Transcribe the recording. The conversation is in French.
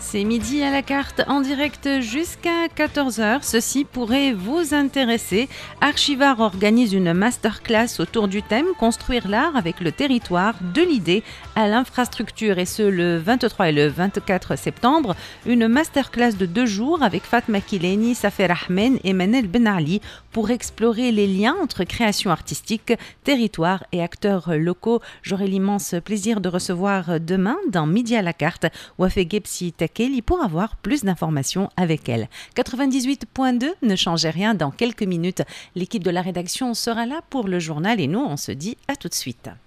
C'est midi à la carte en direct jusqu'à 14h. Ceci pourrait vous intéresser. Archivar organise une masterclass autour du thème Construire l'art avec le territoire, de l'idée à l'infrastructure, et ce le 23 et le 24 septembre. Une masterclass de 2 jours avec Fatma Kileni, Safer Ahmen et Manel Ben Ali pour explorer les liens entre création artistique, territoire et acteurs locaux. J'aurai l'immense plaisir de recevoir demain dans Midi à la carte Wafé Gebsi Takeli pour avoir plus d'informations avec elle. 98.2, ne changez rien, dans quelques minutes, l'équipe de la rédaction sera là pour le journal et nous, on se dit à tout de suite.